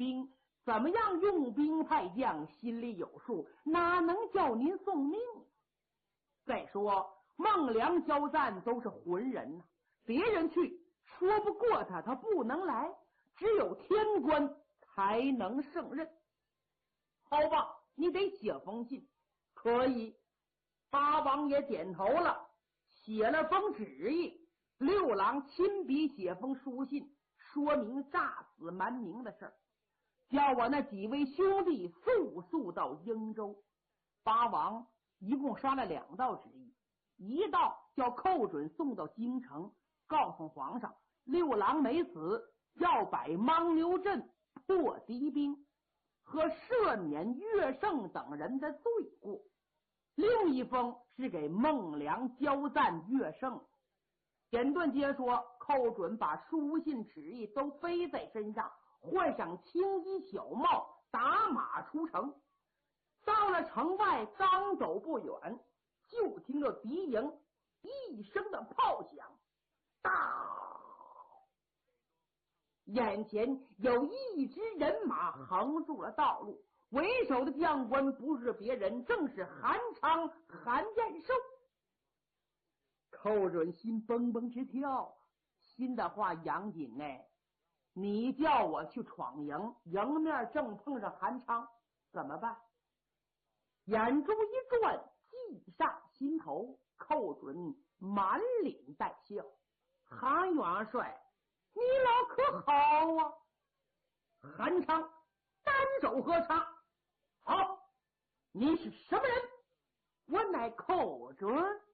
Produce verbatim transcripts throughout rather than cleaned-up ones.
兵，怎么样用兵派将，心里有数，哪能叫您送命？再说孟良交战都是浑人呐、啊，别人去说不过他，他不能来，只有天官才能胜任。好吧，你得写封信。可以。八王爷点头了，写了封旨意，六郎亲笔写封书信，说明诈死瞒名的事儿，叫我那几位兄弟速速到英州。八王一共刷了两道旨意，一道叫寇准送到京城，告诉皇上六郎没死，要摆牦牛阵破敌兵和赦免岳胜等人的罪过。另一封是给孟良交赞岳胜。简顿接说，寇准把书信旨意都背在身上，换上青衣小帽，打马出城。到了城外，刚走不远，就听着敌营一声的炮响，大，眼前有一支人马横住了道路，为首的将官不是别人，正是韩昌、韩彦寿。寇准心蹦蹦直跳，心的话杨锦哎，你叫我去闯营，迎面正碰上韩昌，怎么办？眼珠一转，计上心头，寇准满脸带笑。韩元帅，你老可好啊？韩昌单手合叉，好，你是什么人？我乃寇准。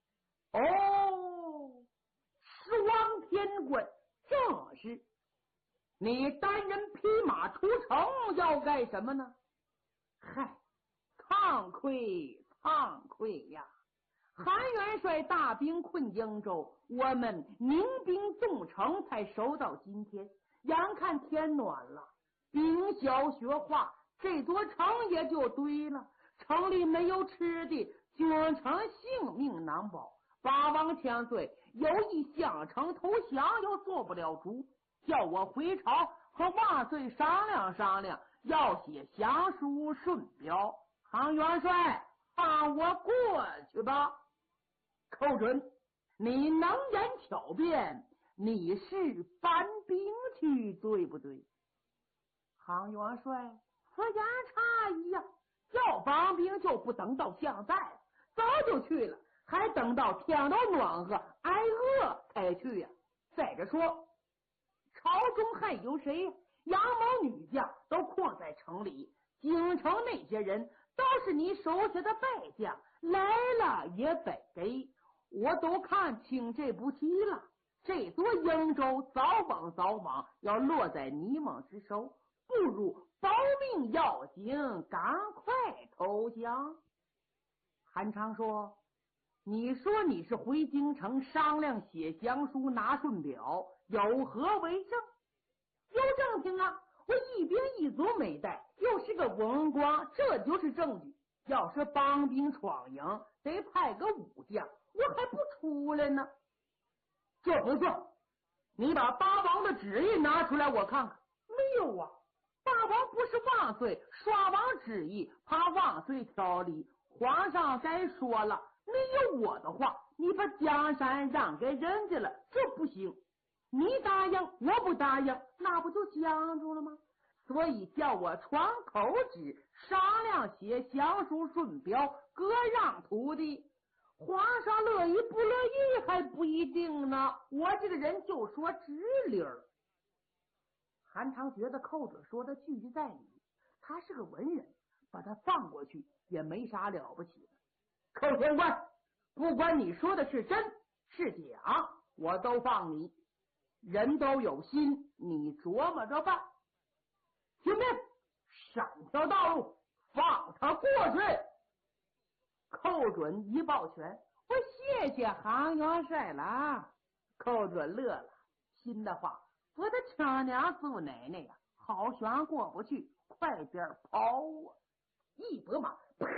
哦，双天棍，正是。你单人匹马出城要干什么呢？嗨，惭愧惭愧呀！韩元帅大兵困荆州，我们宁兵纵城才守到今天。眼看天暖了，兵小学化，这座城也就堆了。城里没有吃的，京城性命难保。八王千岁有意向城投降，又做不了主，叫我回朝和万岁商量商量，要写降书顺表。韩元帅，放我过去吧。寇准，你能言巧辩，你是搬兵去对不对？韩元帅，此言差矣呀！要搬兵就不等到现在，早就去了，还等到天都暖和挨饿才去呀。再者说，朝中还有谁？杨某女将都困在城里，京城那些人都是你手下的败将，来了也得给，我都看清这步棋了。这座英州早晚早晚要落在你们之手，不如保命要紧，赶快投降。韩昌说，你说你是回京城商量写降书拿顺表，有何为证？有证听啊，我一边一族没带，又是个文官，这就是证据。要是帮兵闯营，得派个武将，我还不出来呢。这不算，你把八王的旨意拿出来我看看。没有啊，八王不是万岁刷王旨意，怕万岁挑理。皇上该说了，没有我的话，你把江山让给人家了，这不行。你答应，我不答应，那不就僵住了吗？所以叫我传口旨，商量写降书顺表，割让土地。皇上乐意不乐意还不一定呢，我这个人就说直理儿。韩昌觉得寇准说的句句在理，他是个文人，把他放过去也没啥了不起的。寇天官，不管你说的是真是假，我都放你。人都有心，你琢磨着办。听命，闪条道路，放他过去。寇准一抱拳，我谢谢韩元帅了。寇准乐了，心的话，我的亲娘祖奶奶呀，好悬过不去，快点跑啊！一拨马，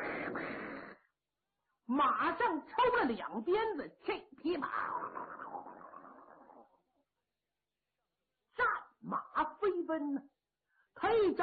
马上抽了两鞭子，这匹马战马飞奔呢，他一